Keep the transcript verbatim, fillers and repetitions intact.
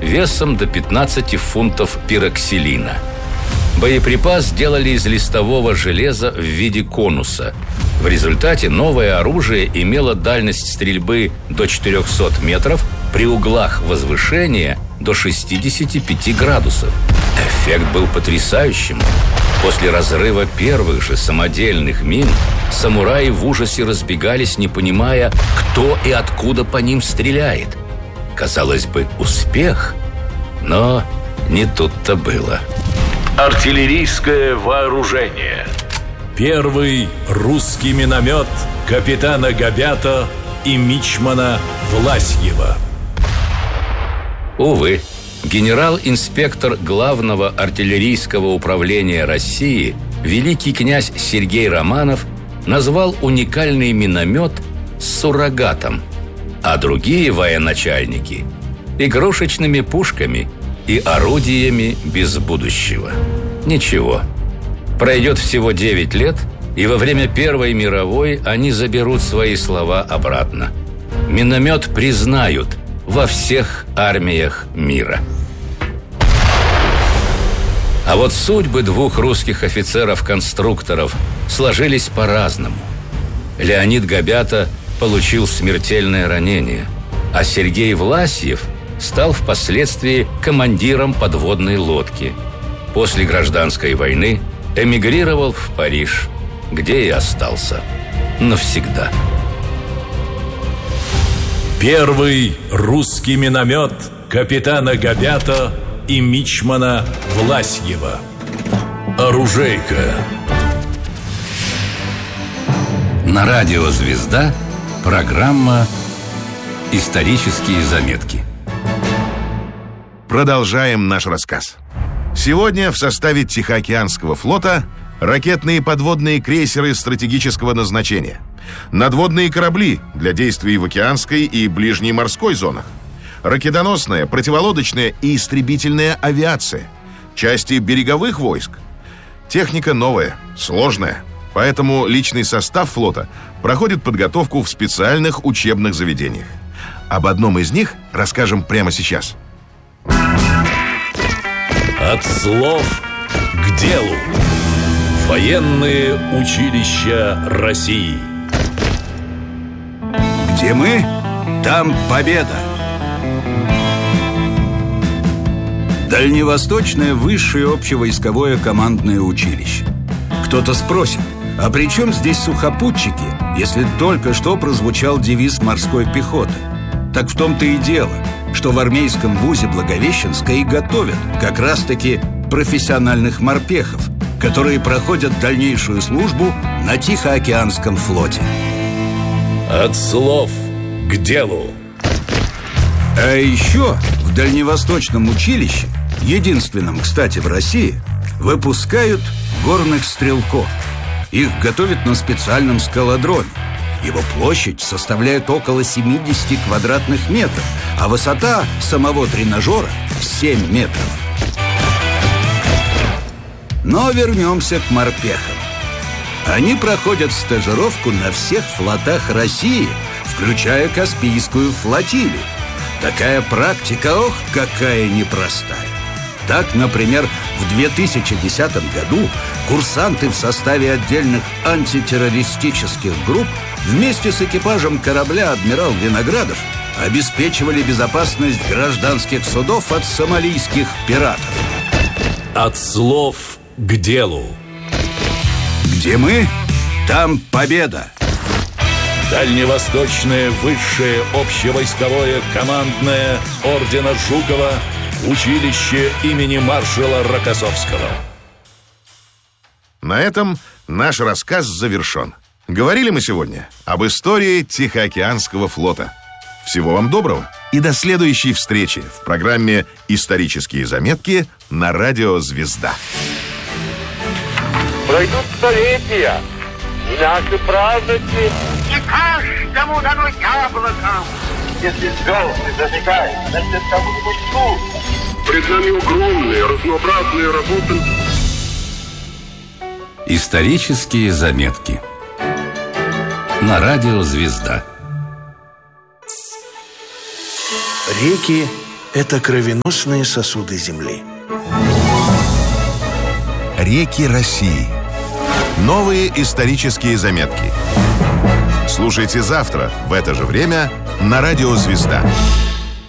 весом до пятнадцати фунтов пироксилина. Боеприпас сделали из листового железа в виде конуса. В результате новое оружие имело дальность стрельбы до четырехсот метров при углах возвышения до шестидесяти пяти градусов. Эффект был потрясающим. После разрыва первых же самодельных мин самураи в ужасе разбегались, не понимая, кто и откуда по ним стреляет. Казалось бы, успех, но не тут-то было. Артиллерийское вооружение. Первый русский миномет капитана Габята и мичмана Власьева. Увы, генерал-инспектор Главного артиллерийского управления России великий князь Сергей Романов назвал уникальный миномет суррогатом, а другие военачальники – игрушечными пушками и орудиями без будущего. Ничего. Пройдет всего девять лет, и во время Первой мировой они заберут свои слова обратно. Миномет признают во всех армиях мира. А вот судьбы двух русских офицеров-конструкторов сложились по-разному. Леонид Габята получил смертельное ранение, а Сергей Власьев стал впоследствии командиром подводной лодки. После гражданской войны эмигрировал в Париж, где и остался навсегда. Первый русский миномет капитана Габята и мичмана Власьева. Оружейка. На радио «Звезда» программа «Исторические заметки». Продолжаем наш рассказ. Сегодня в составе Тихоокеанского флота ракетные подводные крейсеры стратегического назначения, надводные корабли для действий в океанской и ближней морской зонах, ракетоносная, противолодочная и истребительная авиация, части береговых войск. Техника новая, сложная, поэтому личный состав флота проходит подготовку в специальных учебных заведениях. Об одном из них расскажем прямо сейчас. От слов к делу. Военные училища России. Где мы, там победа. Дальневосточное высшее общевойсковое командное училище. Кто-то спросит, а при чем здесь сухопутчики, если только что прозвучал девиз морской пехоты? Так в том-то и дело, что в армейском вузе Благовещенска и готовят как раз-таки профессиональных морпехов, которые проходят дальнейшую службу на Тихоокеанском флоте. От слов к делу. А еще в Дальневосточном училище, единственном, кстати, в России, выпускают горных стрелков. Их готовят на специальном скалодроме. Его площадь составляет около семидесяти квадратных метров, а высота самого тренажера семь метров. Но вернемся к морпехам. Они проходят стажировку на всех флотах России, включая Каспийскую флотилию. Такая практика, ох, какая непростая. Так, например, в две тысячи десятом году курсанты в составе отдельных антитеррористических групп вместе с экипажем корабля «Адмирал Виноградов» обеспечивали безопасность гражданских судов от сомалийских пиратов. От слов к делу. Где мы, там победа. Дальневосточное высшее общевойсковое командное ордена Жукова училище имени маршала Рокоссовского. На этом наш рассказ завершен. Говорили мы сегодня об истории Тихоокеанского флота. Всего вам доброго и до следующей встречи в программе «Исторические заметки» на радио «Звезда». Пройдут столетия, и наши праздники. Не каждому дано яблоко. Если звезды зажигают, значит, кому-нибудь тут. Пред нами огромные, разнообразные работы. Исторические заметки на радио «Звезда». Реки это кровеносные сосуды Земли. Реки России. Новые исторические заметки. Слушайте завтра в это же время на радио «Звезда».